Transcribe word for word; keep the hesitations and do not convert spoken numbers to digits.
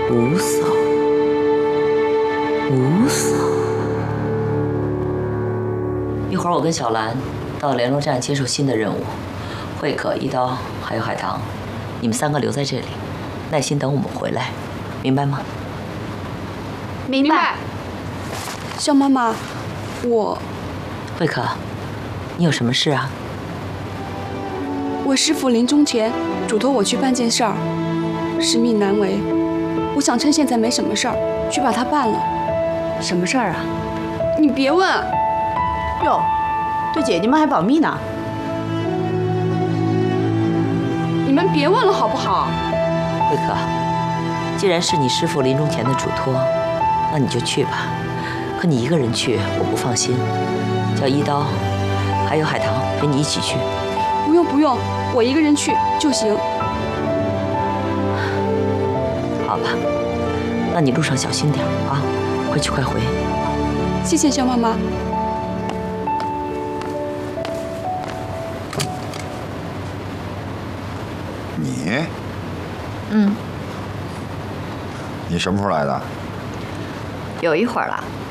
吴嫂，吴嫂。一会儿我跟小兰到联络站接受新的任务，慧可、一刀还有海棠，你们三个留在这里，耐心等我们回来，明白吗？ 明白。 肖妈妈，我…… 慧可，你有什么事啊？ 我师父临终前嘱托我去办件事儿，使命难违，我想趁现在没什么事儿，去把它办了。 什么事儿啊？ 你别问。 哟，对姐姐们还保密呢。 你们别问了好不好？ 慧可，既然是你师父临终前的嘱托，那你就去吧。可你一个人去，我不放心，叫一刀还有海棠陪你一起去。 不用不用，我一个人去就行。 好吧，那你路上小心点啊，快去快回。 谢谢肖妈妈。 你？ 嗯， 你什么时候来的？ 有一会儿了。